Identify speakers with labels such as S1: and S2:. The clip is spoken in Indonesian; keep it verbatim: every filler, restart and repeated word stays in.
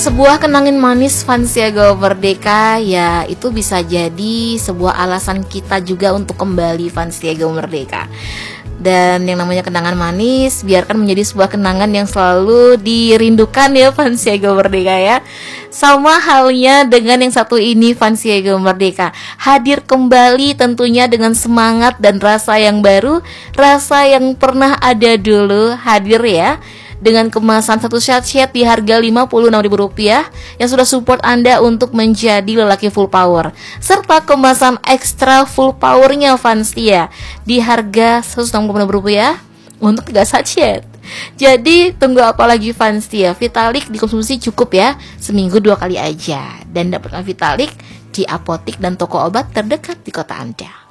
S1: Sebuah kenangan manis Vansia Go Merdeka, ya itu bisa jadi sebuah alasan kita juga untuk kembali Vansia Go Merdeka. Dan yang namanya kenangan manis, biarkan menjadi sebuah kenangan yang selalu dirindukan ya Vansia Go Merdeka ya. Sama halnya dengan yang satu ini, Vansia Go Merdeka hadir kembali tentunya dengan semangat dan rasa yang baru, rasa yang pernah ada dulu hadir ya. Dengan kemasan satu sachet di harga lima puluh enam ribu rupiah yang sudah support Anda untuk menjadi lelaki full power, serta kemasan ekstra full powernya Vansia di harga seratus enam puluh ribu rupiah untuk tiga sachet. Jadi tunggu apa lagi Vansia? Vitalik dikonsumsi cukup ya, seminggu dua kali aja. Dan dapatkan Vitalik di apotik dan toko obat terdekat di kota Anda.